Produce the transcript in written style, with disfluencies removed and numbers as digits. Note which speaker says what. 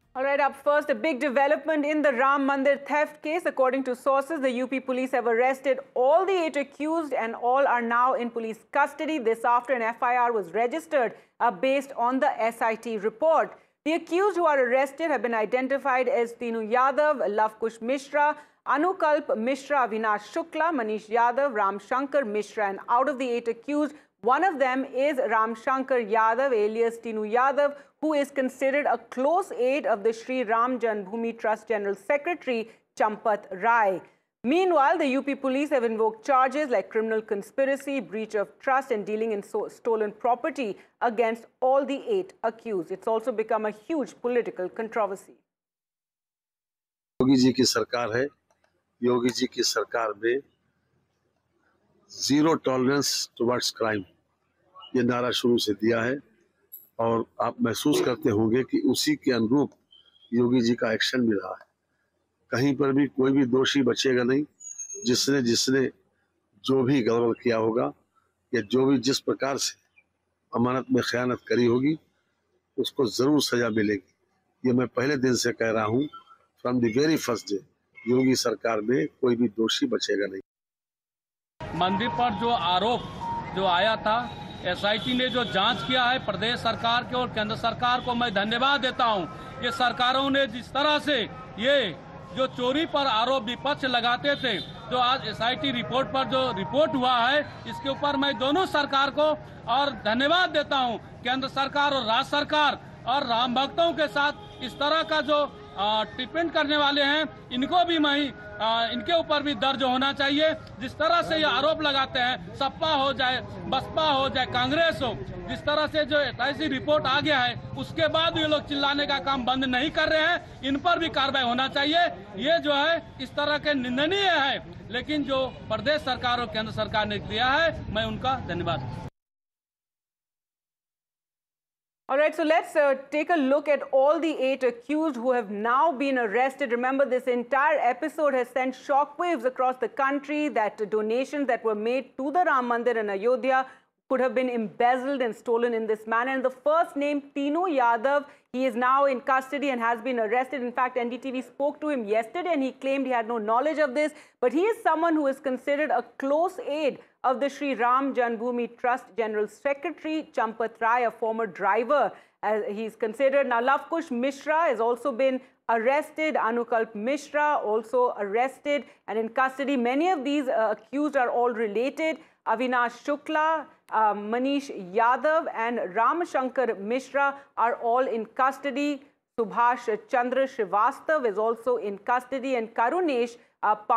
Speaker 1: All right, up first, a big development in the Ram Mandir theft case. According to sources, the UP police have arrested all the 8 accused and all are now in police custody. This after an FIR was registered based on the SIT report. The accused who are arrested have been identified as Tinu Yadav, Lavkush Mishra, Anukalp Mishra, Avinash Shukla, Manish Yadav, Ram Shankar Mishra. And out of the 8 accused, one of them is Ram Shankar Yadav, alias Tinu Yadav, who is considered a close aide of the Sri Ram Janmabhoomi Trust General Secretary Champat Rai. Meanwhile, the UP police have invoked charges like criminal conspiracy, breach of trust and dealing in stolen property against all the 8 accused. It's also become a huge political controversy.
Speaker 2: Yogi ji की सरकार है। योगी जी की सरकार में zero tolerance towards crime ये नारा शुरू से दिया है और आप महसूस करते होंगे कि उसी के अनुरूप योगी जी का एक्शन भी रहा है। कहीं पर भी कोई भी दोषी बचेगा नहीं। जिसने जिसने जो भी गड़बड़ किया होगा या जो भी जिस प्रकार से अमानत में खयानत करी होगी उसको जरूर सजा मिलेगी। ये मैं पहले दिन से कह रहा हूँ, from the very first day योगी सरकार में कोई भी दोषी बचेगा नहीं।
Speaker 3: मंदिर पर जो आरोप जो आया था, एसआईटी ने जो जांच किया है, प्रदेश सरकार के और केंद्र सरकार को मैं धन्यवाद देता हूं। ये सरकारों ने जिस तरह से ये जो चोरी पर आरोप विपक्ष लगाते थे, जो आज एसआईटी रिपोर्ट पर जो रिपोर्ट हुआ है, इसके ऊपर मैं दोनों सरकार को और धन्यवाद देता हूं। केंद्र सरकार और राज्य सरकार और राम भक्तों के साथ इस तरह का जो ट्रीटमेंट करने वाले हैं, इनको भी इनके ऊपर भी दर्ज होना चाहिए। जिस तरह से ये आरोप लगाते हैं, सपा हो जाए, बसपा हो जाए, कांग्रेस हो, जिस तरह से जो ऐसी रिपोर्ट आ गया है, उसके बाद ये लोग चिल्लाने का काम बंद नहीं कर रहे हैं। इन पर भी कार्रवाई होना चाहिए। ये जो है इस तरह के निंदनीय है, लेकिन जो प्रदेश सरकार और केंद्र सरकार ने किया है, मैं उनका धन्यवाद।
Speaker 1: All right, so let's take a look at all the 8 accused who have now been arrested. Remember, this entire episode has sent shockwaves across the country that donations that were made to the Ram Mandir in Ayodhya could have been embezzled and stolen in this manner. And the first name, Tinu Yadav, he is now in custody and has been arrested. In fact, NDTV spoke to him yesterday and he claimed he had no knowledge of this. But he is someone who is considered a close aide of the Sri Ram Janmabhoomi Trust General Secretary Champat Rai, a former driver, as he's considered. Now, Lavkush Mishra has also been arrested. Anukalp Mishra also arrested and in custody. Many of these accused are all related. Avinash Shukla, Manish Yadav and Ram Shankar Mishra are all in custody. Subhash Chandra Srivastav is also in custody and Karunesh